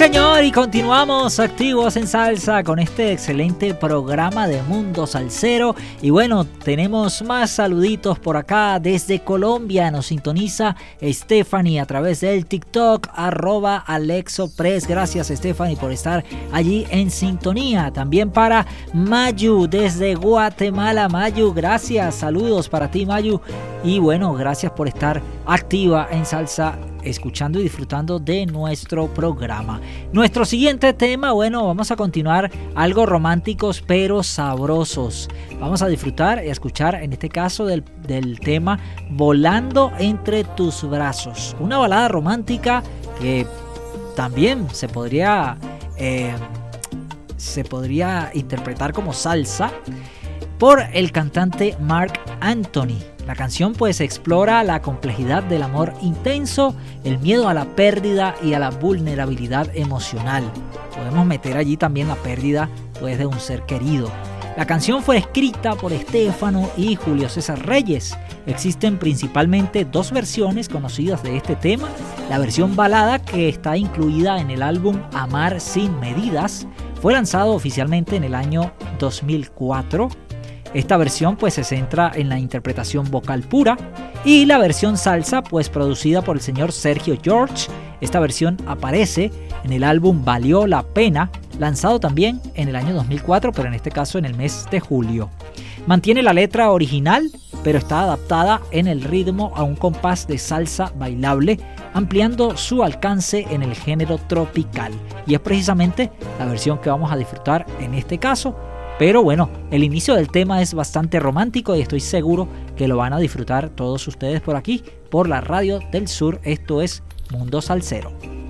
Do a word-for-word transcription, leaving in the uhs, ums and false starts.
señor, y continuamos activos en salsa con este excelente programa de Mundo Salsero. Y bueno, tenemos más saluditos por acá desde Colombia. Nos sintoniza Stephanie a través del TikTok, arroba AlexoPress. Gracias, Stephanie, por estar allí en sintonía. También para Mayu desde Guatemala. Mayu, gracias. Saludos para ti, Mayu. Y bueno, gracias por estar activa en salsa, escuchando y disfrutando de nuestro programa. Nuestro siguiente tema, bueno, vamos a continuar algo románticos pero sabrosos. Vamos a disfrutar y a escuchar en este caso del, del tema Volando entre tus brazos. Una balada romántica que también se podría, eh, se podría interpretar como salsa por el cantante Marc Anthony. La canción pues explora la complejidad del amor intenso, el miedo a la pérdida y a la vulnerabilidad emocional. Podemos meter allí también la pérdida pues de un ser querido. La canción fue escrita por Estefano y Julio César Reyes. Existen principalmente dos versiones conocidas de este tema. La versión balada, que está incluida en el álbum Amar sin medidas, fue lanzado oficialmente en el año dos mil cuatro. Esta versión pues se centra en la interpretación vocal pura, y la versión salsa pues producida por el señor Sergio George. Esta versión aparece en el álbum Valió la Pena, lanzado también en el año dos mil cuatro, pero en este caso en el mes de julio. Mantiene la letra original, pero está adaptada en el ritmo a un compás de salsa bailable, ampliando su alcance en el género tropical. Y es precisamente la versión que vamos a disfrutar en este caso. Pero bueno, el inicio del tema es bastante romántico y estoy seguro que lo van a disfrutar todos ustedes por aquí, por la Radio del Sur. Esto es Mundo Salsero.